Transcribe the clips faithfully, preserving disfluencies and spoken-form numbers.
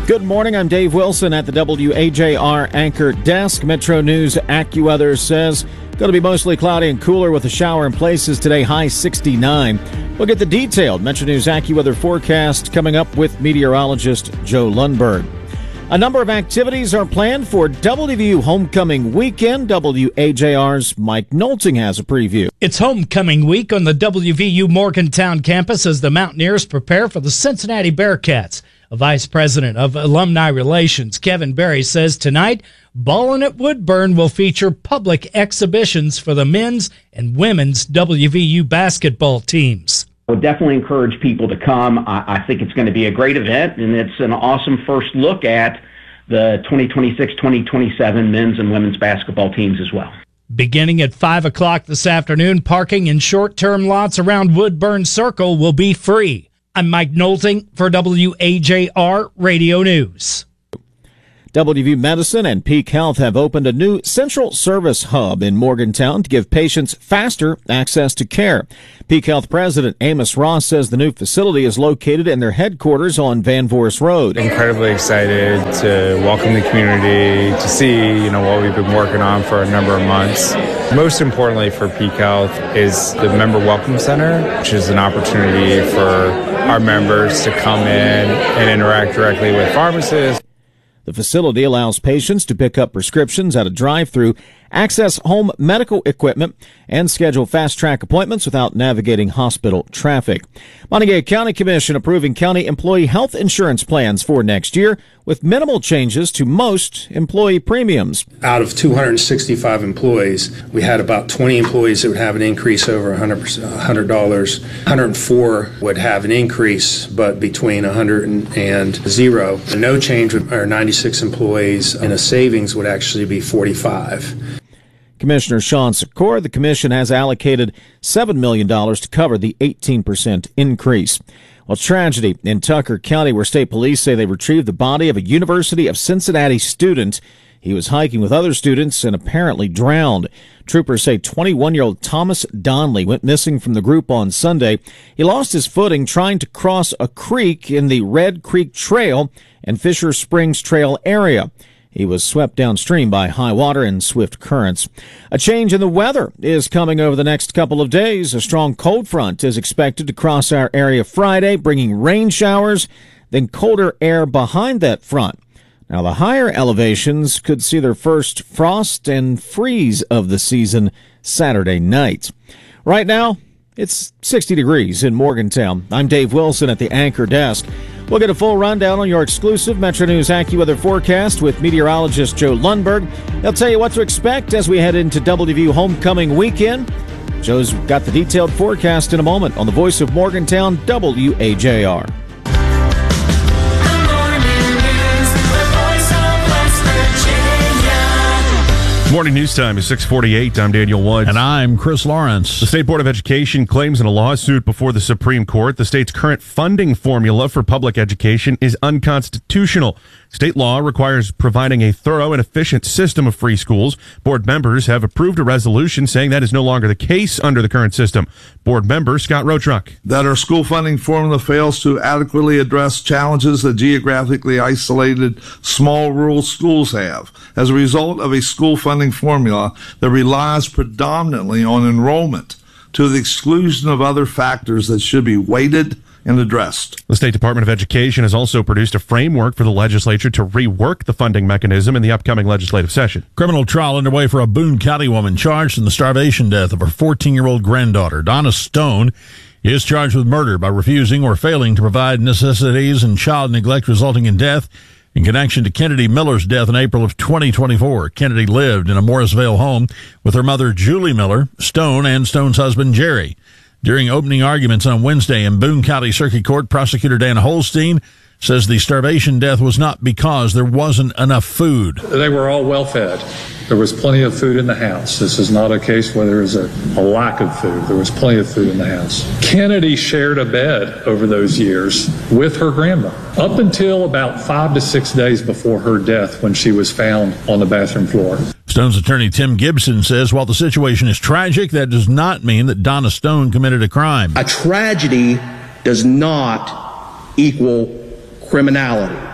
Good morning, I'm Dave Wilson at the W A J R Anchor Desk. Metro News AccuWeather says going to be mostly cloudy and cooler with a shower in places today, high sixty-nine. We'll get the detailed Metro News AccuWeather forecast coming up with meteorologist Joe Lundberg. A number of activities are planned for W V U Homecoming Weekend. W A J R's Mike Nolting has a preview. It's Homecoming Week on the W V U Morgantown campus as the Mountaineers prepare for the Cincinnati Bearcats. A Vice President of Alumni Relations, Kevin Berry, says tonight, Ballin' at Woodburn will feature public exhibitions for the men's and women's W V U basketball teams. I would definitely encourage people to come. I, I think it's going to be a great event, and it's an awesome first look at the twenty twenty-six twenty twenty-seven men's and women's basketball teams as well. Beginning at five o'clock this afternoon, parking in short-term lots around Woodburn Circle will be free. I'm Mike Nolting for W A J R Radio News. W V U Medicine and Peak Health have opened a new central service hub in Morgantown to give patients faster access to care. Peak Health President Amos Ross says the new facility is located in their headquarters on Van Voorst Road. Incredibly excited to welcome the community, to see, you know, what we've been working on for a number of months. Most importantly for Peak Health is the Member Welcome Center, which is an opportunity for our members to come in and interact directly with pharmacists. The facility allows patients to pick up prescriptions at a drive-thru, access home medical equipment, and schedule fast-track appointments without navigating hospital traffic. Montague County Commission approving county employee health insurance plans for next year with minimal changes to most employee premiums. Out of two hundred sixty-five employees, we had about twenty employees that would have an increase over one hundred dollars. one hundred four would have an increase, but between one hundred and zero. No change with our ninety-six employees, and a savings would actually be forty-five. Commissioner Sean Secor, the commission has allocated seven million dollars to cover the eighteen percent increase. Well, tragedy in Tucker County where state police say they retrieved the body of a University of Cincinnati student. He was hiking with other students and apparently drowned. Troopers say twenty-one-year-old Thomas Donnelly went missing from the group on Sunday. He lost his footing trying to cross a creek in the Red Creek Trail and Fisher Springs Trail area. He was swept downstream by high water and swift currents. A change in the weather is coming over the next couple of days. A strong cold front is expected to cross our area Friday, bringing rain showers, then colder air behind that front. Now, the higher elevations could see their first frost and freeze of the season Saturday night. Right now, it's sixty degrees in Morgantown. I'm Dave Wilson at the Anchor Desk. We'll get a full rundown on your exclusive Metro News AccuWeather forecast with meteorologist Joe Lundberg. He'll tell you what to expect as we head into W V U Homecoming Weekend. Joe's got the detailed forecast in a moment on the Voice of Morgantown, W A J R. Morning news time is six forty-eight. I'm Daniel Woods. And I'm Chris Lawrence. The State Board of Education claims in a lawsuit before the Supreme Court the state's current funding formula for public education is unconstitutional. State law requires providing a thorough and efficient system of free schools. Board members have approved a resolution saying that is no longer the case under the current system. Board member Scott Roatruck. That our school funding formula fails to adequately address challenges that geographically isolated small rural schools have. As a result of a school funding formula that relies predominantly on enrollment to the exclusion of other factors that should be weighted and addressed. The State Department of Education has also produced a framework for the legislature to rework the funding mechanism in the upcoming legislative session. Criminal trial underway for a Boone County woman charged in the starvation death of her fourteen-year-old granddaughter. Donna Stone is charged with murder by refusing or failing to provide necessities and child neglect resulting in death in connection to Kennedy Miller's death in April of twenty twenty-four. Kennedy lived in a Morrisvale home with her mother, Julie Miller, Stone, and Stone's husband, Jerry. During opening arguments on Wednesday in Boone County Circuit Court, prosecutor Dan Holstein says the starvation death was not because there wasn't enough food. They were all well fed. There was plenty of food in the house. This is not a case where there is a, a lack of food. There was plenty of food in the house. Kennedy shared a bed over those years with her grandma up until about five to six days before her death when she was found on the bathroom floor. Stone's attorney Tim Gibson says while the situation is tragic, that does not mean that Donna Stone committed a crime. A tragedy does not equal criminality.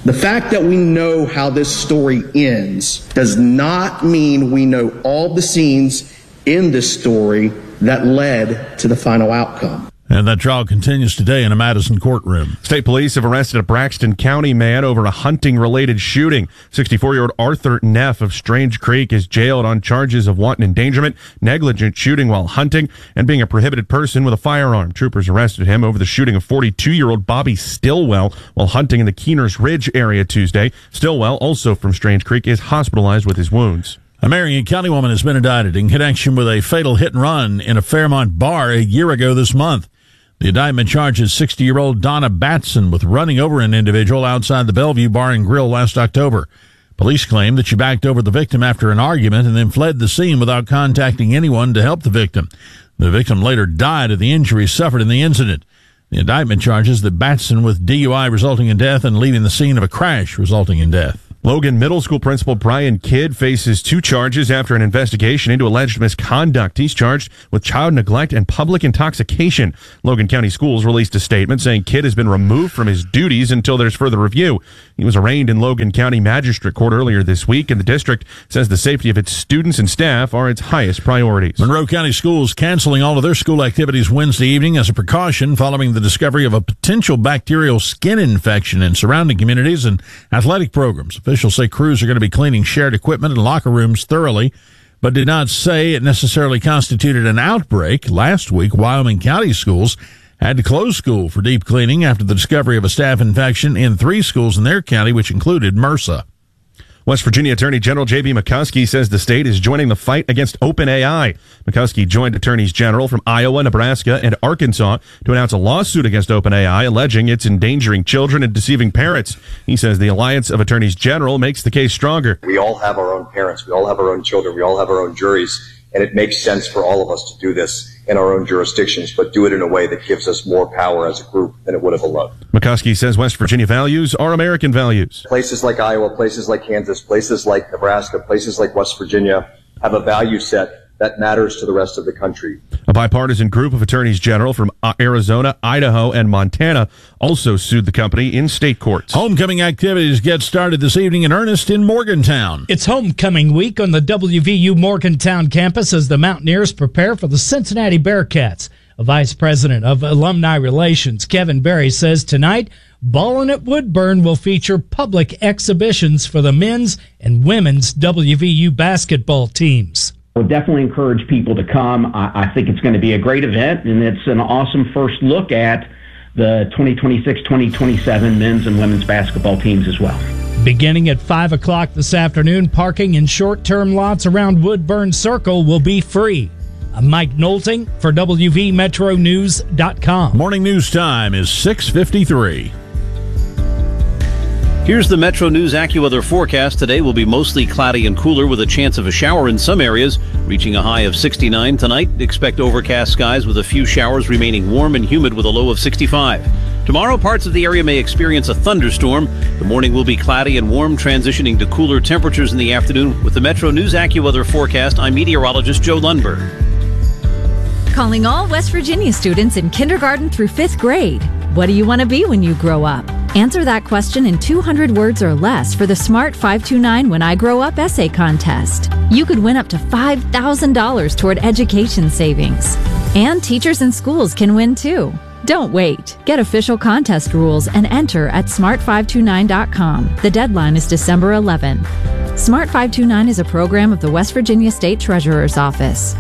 The fact that we know how this story ends does not mean we know all the scenes in this story that led to the final outcome. And that trial continues today in a Madison courtroom. State police have arrested a Braxton County man over a hunting-related shooting. sixty-four-year-old Arthur Neff of Strange Creek is jailed on charges of wanton endangerment, negligent shooting while hunting, and being a prohibited person with a firearm. Troopers arrested him over the shooting of forty-two-year-old Bobby Stillwell while hunting in the Keeners Ridge area Tuesday. Stillwell, also from Strange Creek, is hospitalized with his wounds. A Marion County woman has been indicted in connection with a fatal hit-and-run in a Fairmont bar a year ago this month. The indictment charges sixty-year-old Donna Batson with running over an individual outside the Bellevue Bar and Grill last October. Police claim that she backed over the victim after an argument and then fled the scene without contacting anyone to help the victim. The victim later died of the injuries suffered in the incident. The indictment charges that Batson with D U I resulting in death and leaving the scene of a crash resulting in death. Logan Middle School Principal Brian Kidd faces two charges after an investigation into alleged misconduct. He's charged with child neglect and public intoxication. Logan County Schools released a statement saying Kidd has been removed from his duties until there's further review. He was arraigned in Logan County Magistrate Court earlier this week, and the district says the safety of its students and staff are its highest priorities. Monroe County Schools canceling all of their school activities Wednesday evening as a precaution following the discovery of a potential bacterial skin infection in surrounding communities and athletic programs. Officials say crews are going to be cleaning shared equipment and locker rooms thoroughly, but did not say it necessarily constituted an outbreak. Last week, Wyoming County Schools had to close school for deep cleaning after the discovery of a staph infection in three schools in their county, which included MRSA. West Virginia Attorney General J B McCuskey says the state is joining the fight against OpenAI. McCuskey joined attorneys general from Iowa, Nebraska, and Arkansas to announce a lawsuit against OpenAI, alleging it's endangering children and deceiving parents. He says the Alliance of Attorneys General makes the case stronger. We all have our own parents. We all have our own children. We all have our own juries. And it makes sense for all of us to do this in our own jurisdictions, but do it in a way that gives us more power as a group than it would have alone. McCuskey says West Virginia values are American values. Places like Iowa, places like Kansas, places like Nebraska, places like West Virginia have a value set that matters to the rest of the country. A bipartisan group of attorneys general from Arizona, Idaho, and Montana also sued the company in state courts. Homecoming activities get started this evening in earnest in Morgantown. It's homecoming week on the W V U Morgantown campus as the Mountaineers prepare for the Cincinnati Bearcats. A vice president of alumni relations, Kevin Berry, says tonight, Ballin' at Woodburn will feature public exhibitions for the men's and women's W V U basketball teams. I would definitely encourage people to come. I, I think it's going to be a great event, and it's an awesome first look at the twenty twenty-six twenty twenty-seven men's and women's basketball teams as well. Beginning at five o'clock this afternoon, parking in short-term lots around Woodburn Circle will be free. I'm Mike Nolting for W V Metro News dot com. Morning news time is six fifty-three. Here's the Metro News AccuWeather forecast. Today will be mostly cloudy and cooler with a chance of a shower in some areas, reaching a high of sixty-nine tonight. Expect overcast skies with a few showers remaining warm and humid with a low of sixty-five. Tomorrow, parts of the area may experience a thunderstorm. The morning will be cloudy and warm, transitioning to cooler temperatures in the afternoon. With the Metro News AccuWeather forecast, I'm meteorologist Joe Lundberg. Calling all West Virginia students in kindergarten through fifth grade. What do you want to be when you grow up? Answer that question in two hundred words or less for the Smart five two nine When I Grow Up essay contest. You could win up to five thousand dollars toward education savings. And teachers and schools can win too. Don't wait. Get official contest rules and enter at smart five two nine dot com. The deadline is December eleventh. Smart five two nine is a program of the West Virginia State Treasurer's Office.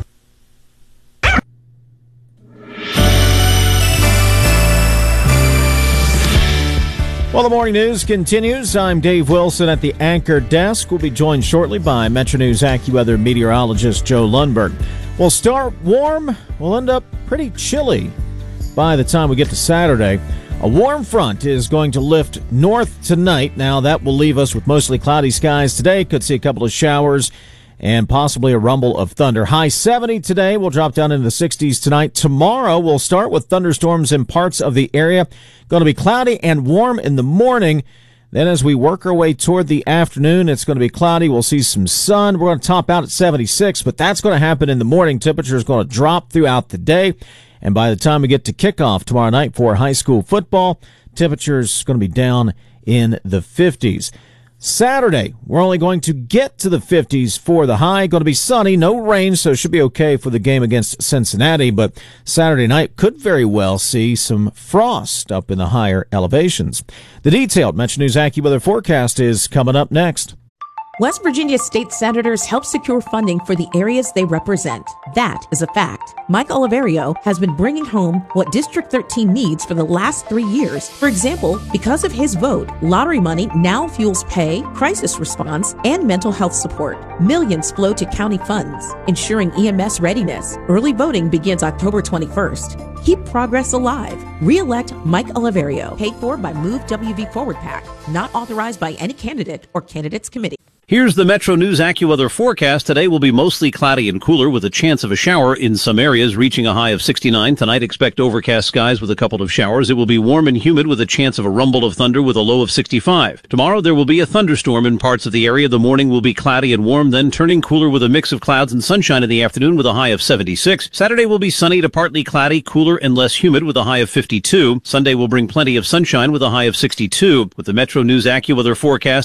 Well, the morning news continues. I'm Dave Wilson at the anchor desk. We'll be joined shortly by Metro News AccuWeather meteorologist Joe Lundberg. We'll start warm. We'll end up pretty chilly by the time we get to Saturday. A warm front is going to lift north tonight. Now, that will leave us with mostly cloudy skies today. Could see a couple of showers and possibly a rumble of thunder. High seventy today. We'll drop down into the sixties tonight. Tomorrow, we'll start with thunderstorms in parts of the area. Going to be cloudy and warm in the morning. Then as we work our way toward the afternoon, it's going to be cloudy. We'll see some sun. We're going to top out at seventy-six, but that's going to happen in the morning. Temperature is going to drop throughout the day. And by the time we get to kickoff tomorrow night for high school football, temperature's going to be down in the fifties. Saturday, we're only going to get to the fifties for the high. Going to be sunny, no rain, so it should be okay for the game against Cincinnati. But Saturday night could very well see some frost up in the higher elevations. The detailed Metro News AccuWeather forecast is coming up next. West Virginia state senators help secure funding for the areas they represent. That is a fact. Mike Oliverio has been bringing home what District thirteen needs for the last three years. For example, because of his vote, lottery money now fuels pay, crisis response, and mental health support. Millions flow to county funds, ensuring E M S readiness. Early voting begins October twenty-first. Keep progress alive. Re-elect Mike Oliverio. Paid for by Move W V Forward PAC. Not authorized by any candidate or candidates committee. Here's the Metro News AccuWeather forecast. Today will be mostly cloudy and cooler with a chance of a shower in some areas, reaching a high of sixty-nine. Tonight, expect overcast skies with a couple of showers. It will be warm and humid with a chance of a rumble of thunder with a low of sixty-five. Tomorrow, there will be a thunderstorm in parts of the area. The morning will be cloudy and warm, then turning cooler with a mix of clouds and sunshine in the afternoon with a high of seventy-six. Saturday will be sunny to partly cloudy, cooler and less humid with a high of fifty-two. Sunday will bring plenty of sunshine with a high of sixty-two. With the Metro News AccuWeather forecast,